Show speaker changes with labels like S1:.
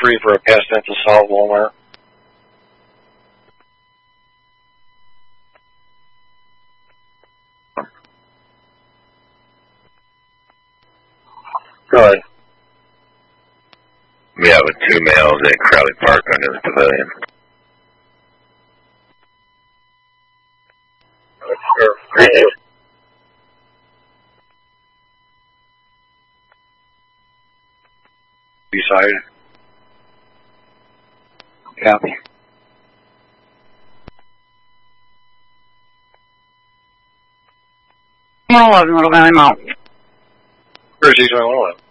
S1: free for a past tense assault, Walmart. Go ahead.
S2: Yeah, with 2 males at Crowley Park under the pavilion.
S1: Sure. Beside. Copy.
S3: Little Valley Mall.
S1: Where's he going?